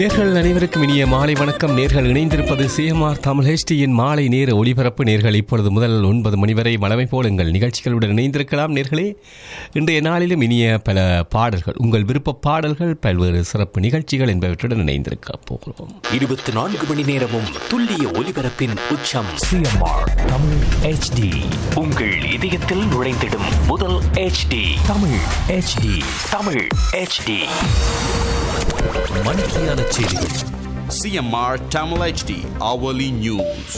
நேர்கள் அனைவருக்கும் இனிய மாலை வணக்கம். நேர்கள் இணைந்திருப்பது சிஎம்ஆர் தமிழ் HDயின் மாலை நேர ஒளிபரப்பு. நேர்கள் இப்பொழுது முதல் 9 மணி வரை வழமை போல் எங்கள் நிகழ்ச்சிகளுடன் இணைந்திருக்கலாம். நேர்களே, இன்றைய நாளிலும் இனிய பல பாடல்கள், உங்கள் விருப்ப பாடல்கள், பல்வேறு சிறப்பு நிகழ்ச்சிகள் என்பவற்றுடன் இணைந்திருக்க போகிறோம். 24 மணி நேரமும் துல்லிய ஒலிபரப்பின் உச்சம் சிஎம்ஆர் தமிழ் HD. உங்கள் இதயத்தில் நுழைந்திடும் முதல் HD Tamil HD. Tamil HD. மணிக்கியான செய்திகள். CMR Tamil HD Hourly News.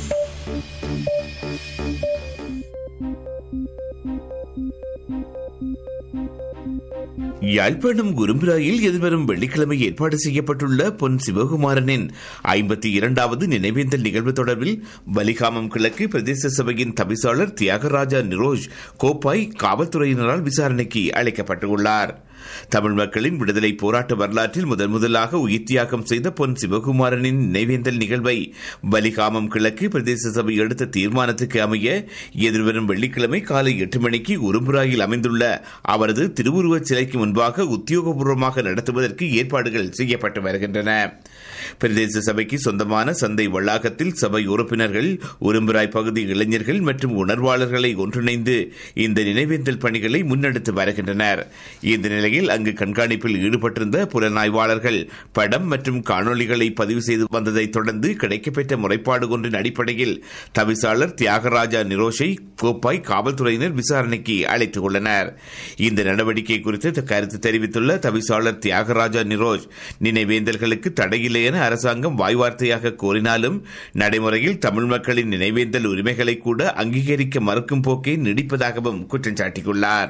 Yazhpanam குரும்பிராயில் எதிர்வரும் வெள்ளிக்கிழமை ஏற்பாடு செய்யப்பட்டுள்ள பொன் சிவகுமாரனின் 52வது நினைவேந்தல் நிகழ்வு தொடர்பில் வலிகாமம் கிழக்கு பிரதேச சபையின் தவிசாளர் தியாகராஜா நிரோஜ் கோப்பாய் காவல்துறையினரால் விசாரணைக்கு அழைக்கப்பட்டுள்ளார். தமிழ் மக்களின் விடுதலை போராட்ட வரலாற்றில் முதலாக உயிர் தியாகம் செய்த பொன் சிவகுமாரனின் நினைவேந்தல் நிகழ்வை வலிகாமம் கிழக்கு பிரதேச சபை எடுத்த தீர்மானத்துக்கு அமைய எதிர்வரும் வெள்ளிக்கிழமை காலை 8 மணிக்கு உரும்புராயில் அமைந்துள்ள அவரது திருவுருவச் சிலைக்கு முன்பாக உத்தியோகபூர்வமாக நடத்துவதற்கு ஏற்பாடுகள் செய்யப்பட்டு வருகின்றன. பிரதேச சபைக்கு சொந்தமான சந்தை வளாகத்தில் சபை உறுப்பினர்கள், உரும்புராய் பகுதி இளைஞர்கள் மற்றும் உணர்வாளர்களை ஒன்றிணைந்து இந்த நினைவேந்தல் பணிகளை முன்னெடுத்து வருகின்றனர். இந்த நிலையில் அங்கு கண்காணிப்பில் ஈடுபட்டிருந்த புலனாய்வாளர்கள் படம் மற்றும் காணொலிகளை பதிவு செய்து வந்ததை தொடர்ந்து கிடைக்கப்பெற்ற முறைப்பாடு ஒன்றின் அடிப்படையில் தவிசாளர் தியாகராஜா நிரோஷை கோப்பாய் காவல்துறையினர் விசாரணைக்கு அழைத்துக் கொண்டனர். இந்த நடவடிக்கை குறித்து கருத்து தெரிவித்துள்ள தவிசாளர் தியாகராஜா நிரோஷ், நினைவேந்தல்களுக்கு தடையில்லை என அரசாங்கம் வாய்வார்த்தையாக கோரினாலும் நடைமுறையில் தமிழ் மக்களின் நினைவேந்தல் உரிமைகளை கூட அங்கீகரிக்க மறுக்கும் போக்கே நீடிப்பதாகவும் குற்றம் சாட்டியுள்ளார்.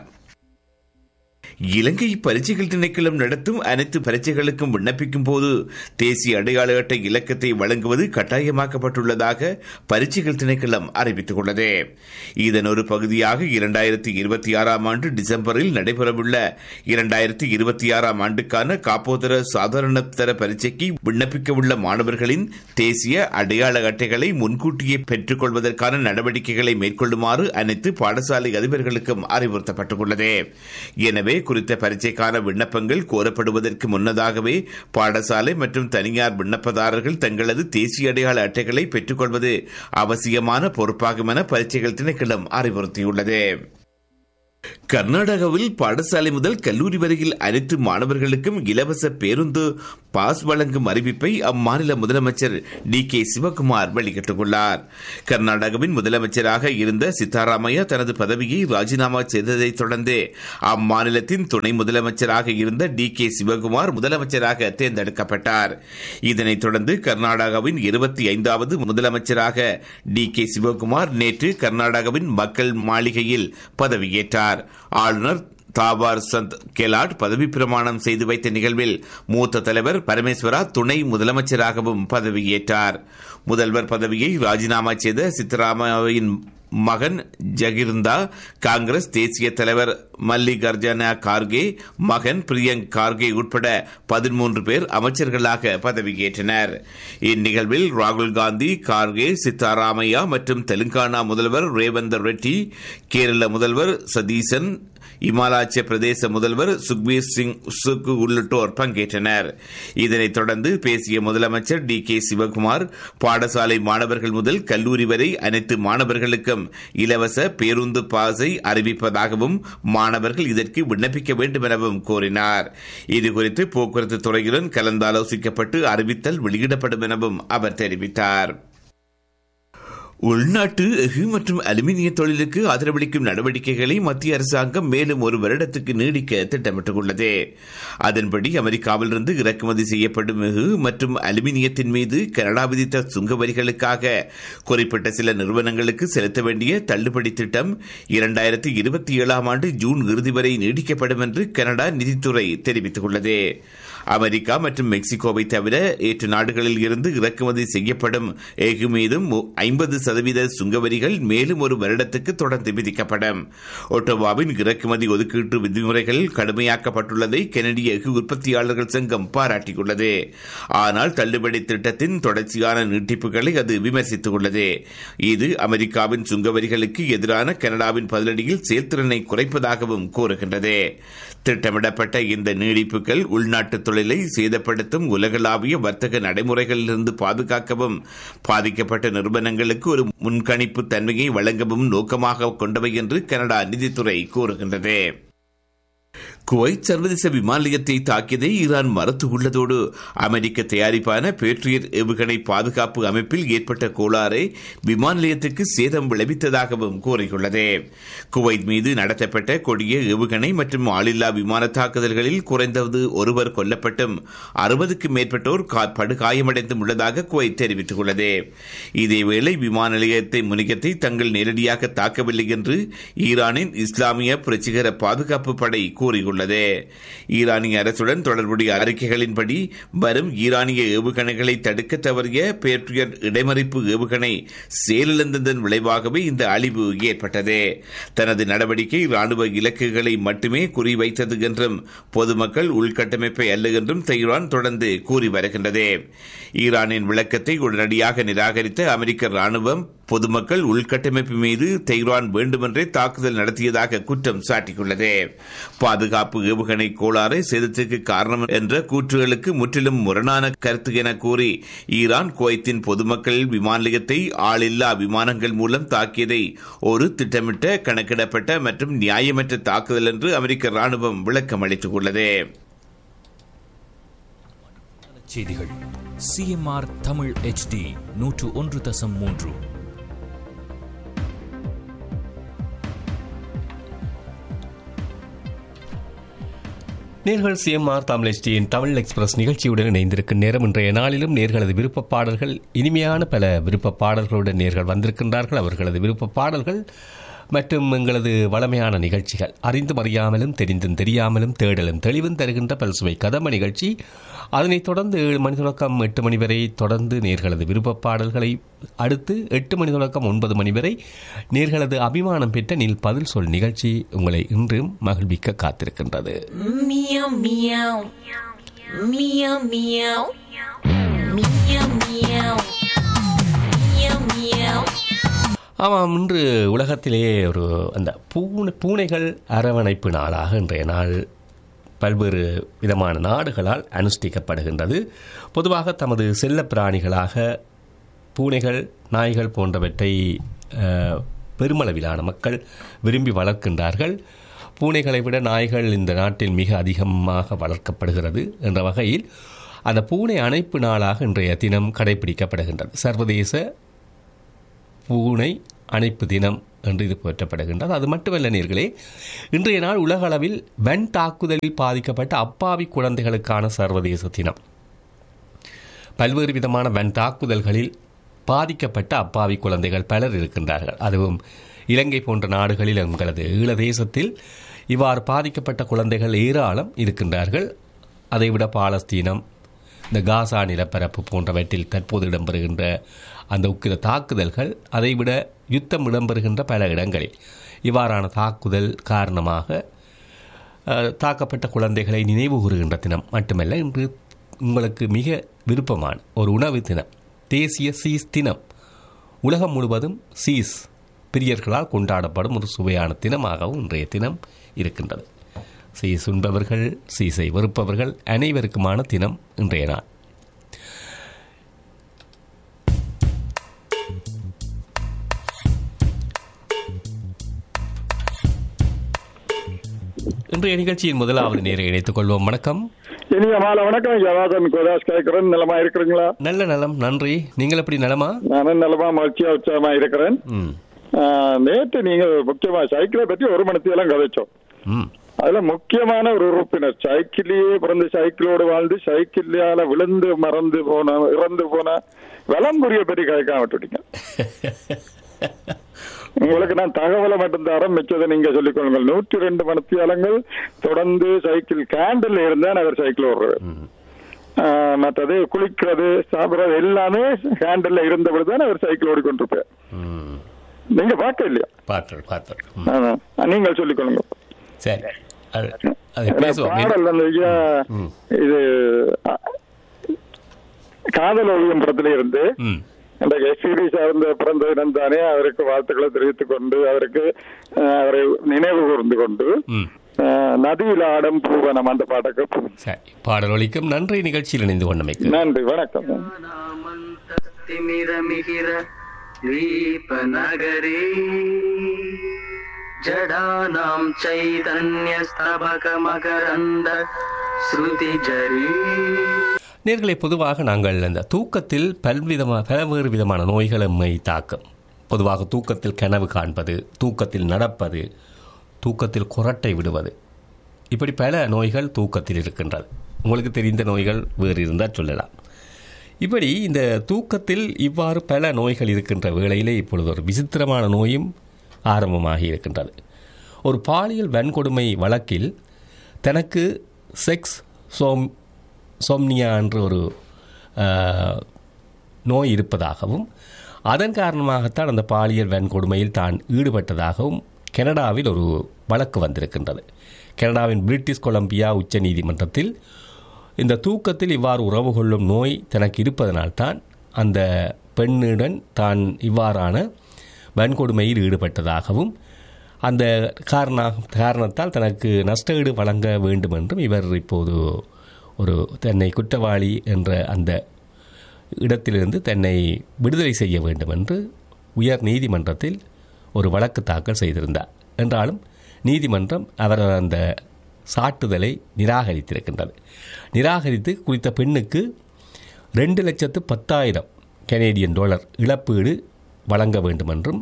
இலங்கை பரீட்சைகள் திணைக்களம் நடத்தும் அனைத்து பரீட்சைகளுக்கும் விண்ணப்பிக்கும் போது தேசிய அடையாள அட்டை இலக்கத்தை வழங்குவது கட்டாயமாக்கப்பட்டுள்ளதாக பரீட்சைகள் திணைக்களம் அறிவித்துள்ளது. இதன் ஒரு பகுதியாக 2026 ஆண்டு டிசம்பரில் நடைபெறவுள்ள 2026 ஆண்டுக்கான காப்போதர சாதாரண தர பரீட்சைக்கு விண்ணப்பிக்கவுள்ள மாணவர்களின் தேசிய அடையாள அட்டைகளை முன்கூட்டியே பெற்றுக் கொள்வதற்கான நடவடிக்கைகளை மேற்கொள்ளுமாறு அனைத்து பாடசாலை அதிபர்களுக்கும் அறிவுறுத்தப்பட்டுள்ளது. எனவே குறித்த பரீட்சைக்கான விண்ணப்பங்கள் கோரப்படுவதற்கு முன்னதாகவே பாடசாலை மற்றும் தனியார் விண்ணப்பதாரர்கள் தங்களது தேசிய அடையாள அட்டைகளை பெற்றுக் கொள்வது அவசியமான பொறுப்பாகும் என பரீட்சைகள் திணைக்களம் அறிவுறுத்தியுள்ளது. கர்நாடகாவில் பாடசாலை முதல் கல்லூரி வரையில் அனைத்து மாணவர்களுக்கும் இலவச பேருந்து பாஸ் வழங்கும் அறிவிப்பை அம்மாநில முதலமைச்சர் DK சிவகுமார் வெளியிட்டுள்ளார். கர்நாடகாவின் முதலமைச்சராக இருந்த சித்தாராமையா தனது பதவியை ராஜினாமா செய்ததைத் தொடர்ந்து அம்மாநிலத்தின் துணை முதலமைச்சராக இருந்த DK சிவகுமார் முதலமைச்சராக தேர்ந்தெடுக்கப்பட்டார். இதனைத் தொடர்ந்து கர்நாடகாவின் 25வது முதலமைச்சராக DK சிவகுமார் நேற்று கர்நாடகாவின் மக்கள் மாளிகையில் பதவியேற்றார். ஆளுநர் தாவார் சந்த் கெலாட் பதவி பிரமாணம் செய்து வைத்த நிகழ்வில் மூத்த தலைவர் பரமேஸ்வரா துணை முதலமைச்சராகவும் பதவியேற்றார். முதல்வர் பதவியை ராஜினாமா செய்த சித்தராமையாவின் மகன் ஜகிர்ந்தா காங்கிரஸ் தேசிய தலைவர் மல்லிகார்ஜுன கார்கே, மகன் பிரியங்க் கார்கே உட்பட 13 பேர் அமைச்சர்களாக பதவியேற்றனர். இந்நிகழ்வில் ராகுல் காந்தி, கார்கே, சித்தாராமையா மற்றும் தெலுங்கானா முதல்வர் ரேவந்த் ரெட்டி, கேரள முதல்வர் சதீசன், இமாச்சல பிரதேச முதல்வர் சுக்பீர் சிங் சுக்கு உள்ளிட்டோர் பங்கேற்றனர். இதனைத் தொடர்ந்து பேசிய முதலமைச்சர் DK சிவகுமார், பாடசாலை மாணவர்கள் முதல் கல்லூரி வரை அனைத்து மாணவர்களுக்கும் இலவச பேருந்து பாஸை அறிவிப்பதாகவும் மாணவர்கள் இதற்கு விண்ணப்பிக்க வேண்டும் எனவும் கூறினார். இதுகுறித்து போக்குவரத்து துறையுடன் கலந்தாலோசிக்கப்பட்டு அறிவித்தல் வெளியிடப்படும் எனவும் அவர் தெரிவித்தார். உள்நாட்டு எஃகு மற்றும் அலுமினிய தொழிலுக்கு ஆதரவளிக்கும் நடவடிக்கைகளை மத்திய அரசாங்கம் மேலும் 1 வருடத்துக்கு நீடிக்க திட்டமிட்டுள்ளது. அதன்படி அமெரிக்காவிலிருந்து இறக்குமதி செய்யப்படும் எஃகு மற்றும் அலுமினியத்தின் மீது கனடா விதித்த சுங்க வரிகளுக்காக குறிப்பிட்ட சில நிறுவனங்களுக்கு செலுத்த வேண்டிய தள்ளுபடி திட்டம் 2027 ஆண்டு ஜூன் இறுதி வரை நீடிக்கப்படும் என்று கனடா நிதித்துறை தெரிவித்துள்ளது. அமெரிக்கா மற்றும் மெக்சிகோவை தவிர 8 நாடுகளில் இருந்து இறக்குமதி செய்யப்படும் எஃகு மீதும் 50% 5% சுங்கவரிகள் மேலும் ஒரு வருடத்துக்கு தொடர்ந்து விதிக்கப்படும். ஒட்டோவாவின் இறக்குமதி ஒதுக்கீட்டு விதிமுறைகள் கடுமையாக்கப்பட்டுள்ளதை கனடிய எஃகு உற்பத்தியாளர்கள் சங்கம் பாராட்டியுள்ளது. ஆனால் தள்ளுபடி திட்டத்தின் தொடர்ச்சியான நீட்டிப்புகளை அது விமர்சித்துள்ளது. இது அமெரிக்காவின் சுங்கவரிகளுக்கு எதிரான கனடாவின் பதிலடியில் செயல்திறனை குறைப்பதாகவும் கூறுகின்றது. திட்டமிடப்பட்ட இந்த நீடிப்புகள் உள்நாட்டு தொழிலை சேதப்படுத்தும் உலகளாவிய வர்த்தக நடைமுறைகளிலிருந்து பாதுகாக்கவும் பாதிக்கப்பட்ட நிறுவனங்களுக்கு ஒரு முன்கணிப்பு தன்மையை வழங்கவும் நோக்கமாக கொண்டவை என்று கனடா நிதித்துறை கூறுகின்றது. குவைத் சர்வதேச விமான நிலையத்தை தாக்கியதை ஈரான் மறுத்துள்ளதோடு அமெரிக்க தயாரிப்பான பேட்ரியட் ஏவுகணை பாதுகாப்பு அமைப்பில் ஏற்பட்ட கோளாறு விமான நிலையத்துக்கு சேதம் விளைவித்ததாகவும் கூறியுள்ளது. குவைத் மீது நடத்தப்பட்ட கொடிய ஏவுகணை மற்றும் ஆளில்லா விமான தாக்குதல்களில் குறைந்தது ஒருவர் கொல்லப்பட்டும் 60க்கும் மேற்பட்டோர் படுகாயமடைந்தும் உள்ளதாக குவைத் தெரிவித்துள்ளது. இதேவேளை விமான நிலையத்தை முனையத்தை தங்கள் நேரடியாக தாக்கவில்லை என்று ஈரானின் இஸ்லாமிய புரட்சிகர பாதுகாப்பு படை கூறியுள்ளது. ஈரானிய அரசுடன் தொடர்புடைய அறிக்கைகளின்படி வரும் ஈரானிய ஏவுகணைகளை தடுக்க தவறிய பேட்ரியட் இடைமறிப்பு ஏவுகணை செயலிழந்ததன் விளைவாகவே இந்த அழிவு ஏற்பட்டது. தனது நடவடிக்கை ராணுவ இலக்குகளை மட்டுமே குறிவைத்தது என்றும் பொதுமக்கள் உள்கட்டமைப்பை அல்ல என்றும் தெஹ்ரான் தொடர்ந்து கூறி வருகின்றது. ஈரானின் விளக்கத்தை உடனடியாக நிராகரித்த அமெரிக்க ராணுவம் பொதுமக்கள் உள்கட்டமைப்பு மீது தெஹ்ரான் வேண்டுமென்றே தாக்குதல் நடத்தியதாக குற்றம் சாட்டியுள்ளது. பாதுகாப்பு ஏவுகணை கோளாறு சேதத்திற்கு காரணம் என்ற கூற்றுகளுக்கு முற்றிலும் முரணான கருத்து என கூறி ஈரான் குவைத்தின் பொதுமக்கள் விமான நிலையத்தை ஆளில்லா விமானங்கள் மூலம் தாக்கியதை ஒரு திட்டமிட்ட கணக்கிடப்பட்ட மற்றும் நியாயமற்ற தாக்குதல் என்று அமெரிக்க ராணுவம் விளக்கம் அளித்துள்ளது. செய்திகள் சிஎம்ஆர் தமிழ் HD 101.3. நேர்கள் சிஎம்ஆர் தமிழ் HDயின் தமிழ் எக்ஸ்பிரஸ் நிகழ்ச்சியுடன் இணைந்திருக்கும் நேரம். இன்றைய நாளிலும் நேர்களது விருப்ப பாடல்கள், இனிமையான பல விருப்ப பாடல்களுடன் நேர்கள் வந்திருக்கின்றார்கள். அவர்களது விருப்ப பாடல்கள் மற்றும் எங்களது வளமையான நிகழ்ச்சிகள், அறிந்தும் அறியாமலும் தெரிந்தும் தெரியாமலும் தேடலும் தெளிவும் தருகின்ற பல்சுவை கதம்ப நிகழ்ச்சி. அதனைத் தொடர்ந்து 7 மணி தொடக்கம் 8 மணி வரை தொடர்ந்து நேர்களது விருப்ப பாடல்களை அடுத்து 8 மணி தொடக்கம் 9 மணி வரை நேர்களது அபிமானம் பெற்ற நீல் பதில் சொல் நிகழ்ச்சி உங்களை இன்றும் மகிழ்விக்க காத்திருக்கின்றது. ஆமாம், இன்று உலகத்திலேயே ஒரு அந்த பூனைகள் அரவணைப்பு நாளாக இன்றைய நாள் பல்வேறு விதமான நாடுகளால் அனுஷ்டிக்கப்படுகின்றது. பொதுவாக தமது செல்ல பிராணிகளாக பூனைகள், நாய்கள் போன்றவற்றை பெருமளவிலான மக்கள் விரும்பி வளர்க்கின்றார்கள். பூனைகளை விட நாய்கள் இந்த நாட்டில் மிக அதிகமாக வளர்க்கப்படுகிறது என்ற வகையில் அந்த பூனை அணைப்பு நாளாக இன்றைய தினம் கடைபிடிக்கப்படுகின்றது. சர்வதேச பூனை அணைப்பு தினம் என்று இது போற்றப்படுகின்றது. அது மட்டுமல்ல நேர்களே, இன்றைய நாள் உலக அளவில் வன் தாக்குதலில் பாதிக்கப்பட்ட அப்பாவி குழந்தைகளுக்கான சர்வதேச தினம். பல்வேறு விதமான வன் தாக்குதல்களில் பாதிக்கப்பட்ட அப்பாவி குழந்தைகள் பலர் இருக்கின்றார்கள். அதுவும் இலங்கை போன்ற நாடுகளில் எங்களது ஈழதேசத்தில் இவ்வாறு பாதிக்கப்பட்ட குழந்தைகள் ஏராளம் இருக்கின்றார்கள். அதைவிட பாலஸ்தீனம், இந்த காசா நிலப்பரப்பு போன்றவற்றில் தற்போது இடம்பெறுகின்ற அந்த உக்கிர தாக்குதல்கள், அதைவிட யுத்தம் இடம்பெறுகின்ற பல இடங்களில் இவ்வாறான தாக்குதல் காரணமாக தாக்கப்பட்ட குழந்தைகளை நினைவு கூறுகின்ற தினம் மட்டுமல்ல, இன்று உங்களுக்கு மிக விருப்பமான ஒரு உணவு தினம், தேசிய சீஸ் தினம். உலகம் முழுவதும் சீஸ் பிரியர்களால் கொண்டாடப்படும் ஒரு சுவையான தினமாகவும் இன்றைய தினம் இருக்கின்றது. சீஸ் உண்பவர்கள், சீஸை வெறுப்பவர்கள் அனைவருக்குமான தினம் இன்றைய நாள். இன்றைய நிகழ்ச்சியின் முதலாவது நேரை இணைத்துக் கொள்வோம். வணக்கம். இனிய மாலை வணக்கம். யவாதன் கோதாஸ் கேட்கிறேன். நலமா இருக்கிறீங்களா? நல்ல நலம், நன்றி. நீங்கள் எப்படி நலமா? நானும் நலமா, மகிழ்ச்சியா உற்சாகமா இருக்கிறேன். நேற்று நீங்க முக்கியமா சைக்கிளை பற்றி ஒரு மணித்தெல்லாம் கதைச்சோம். அதுல முக்கியமான ஒரு உறுப்பினர், சைக்கிளையே பிறந்து சைக்கிளோடு வாழ்ந்து சைக்கிளால விழுந்து இறந்து போன விளம்புரிய பற்றி கதைக்காம விட்டுட்டீங்க. உங்களுக்கு நான் தகவலை மட்டும் தரம் மிச்சதை நீங்க சொல்லிக் கொள்ளுங்கள். 102 மணித்தியாலங்கள் தொடர்ந்து சைக்கிள் கேண்டில் இருந்தான் அவர் சைக்கிள் ஓடுறாரு. மற்றது குளிக்கிறது சாப்பிடுறது எல்லாமே ஹேண்டில் இருந்தபடி தான் அவர் சைக்கிள் ஓடிக்கொண்டிருப்பார். நீங்க பார்க்க இல்லையா? பார்த்தேன். நீங்கள் சொல்லிக் கொள்ளுங்க. சரி, பாடல் வந்து இது காதல் ஓவியம் படத்துல இருந்து அந்த எஸ்பிபி சார்ந்த பிறந்த தினம் தானே அவருக்கு வாழ்த்துக்களை தெரிவித்துக் கொண்டு அவருக்கு அவரை நினைவு கூர்ந்து கொண்டு நதியில் ஆடம் பூவனம் அந்த பாட்டுக்கு பாடல் ஒலிக்கும். நன்றி, நிகழ்ச்சியில் இணைந்து கொண்டமைக்கு நன்றி, வணக்கம். ஜடானாம் சைதன்ய ஸ்தபக மகரந்த ஸ்ருதி ஜரி. நேர்களை பொதுவாக நாங்கள் அந்த தூக்கத்தில் பல்வேறு விதமான நோய்கள் நம்மை தாக்கும். பொதுவாக தூக்கத்தில் கனவு காண்பது, தூக்கத்தில் நடப்பது, தூக்கத்தில் குரட்டை விடுவது, இப்படி பல நோய்கள் தூக்கத்தில் இருக்கின்றது. உங்களுக்கு தெரிந்த நோய்கள் வேறு இருந்தால் சொல்லலாம். இப்படி இந்த தூக்கத்தில் இவ்வாறு பல நோய்கள் இருக்கின்ற வேளையிலே இப்பொழுது ஒரு விசித்திரமான நோயும் ஆரம்பமாகி இருக்கின்றது. ஒரு பாலியல் வன்கொடுமை வழக்கில் தனக்கு செக்ஸ் சோம்னியா என்ற ஒரு நோய் இருப்பதாகவும் அதன் காரணமாகத்தான் அந்த பாலியல் வன்கொடுமையில் தான் ஈடுபட்டதாகவும் கனடாவில் ஒரு வழக்கு வந்திருக்கின்றது. கனடாவின் பிரிட்டிஷ் கொலம்பியா உச்ச நீதிமன்றத்தில் இந்த தூக்கத்தில் இவ்வாறு உறவு கொள்ளும் நோய் தனக்கு இருப்பதனால்தான் அந்த பெண்ணுடன் தான் இவ்வாறான வன்கொடுமையில் ஈடுபட்டதாகவும் அந்த காரணத்தால் தனக்கு நஷ்டஈடு வழங்க வேண்டும் என்றும் இவர் இப்போது ஒரு தன்னை குற்றவாளி என்ற அந்த இடத்திலிருந்து தன்னை விடுதலை செய்ய வேண்டும் என்று உயர் நீதிமன்றத்தில் ஒரு வழக்கு தாக்கல் செய்திருந்தார். என்றாலும் நீதிமன்றம் அவர் அந்த சாட்டுதலை நிராகரித்திருக்கின்றது. நிராகரித்து குறித்த பெண்ணுக்கு $2,10,000 கனேடியன் இழப்பீடு வழங்க வேண்டும் என்றும்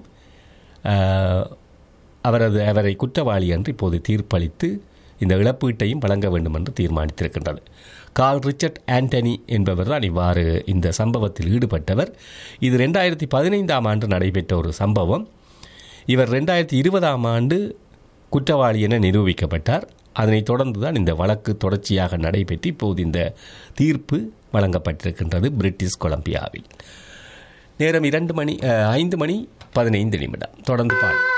அவரை குற்றவாளி என்று இப்போது தீர்ப்பளித்து இந்த இழப்பீட்டையும் வழங்க வேண்டும் என்று தீர்மானித்திருக்கின்றது. கார்ல் ரிச்சர்ட் ஆண்டனி என்பவர் தான் இவ்வாறு இந்த சம்பவத்தில் ஈடுபட்டவர். இது 2015ஆம் ஆண்டு நடைபெற்ற ஒரு சம்பவம். இவர் 2020ஆம் ஆண்டு குற்றவாளி என நிரூபிக்கப்பட்டார். அதனைத் தொடர்ந்து தான் இந்த வழக்கு தொடர்ச்சியாக நடைபெற்று இப்போது இந்த தீர்ப்பு வழங்கப்பட்டிருக்கின்றது பிரிட்டிஷ் கொலம்பியாவில். நேரம் 5:15 தொடர்ந்து பாருங்கள்.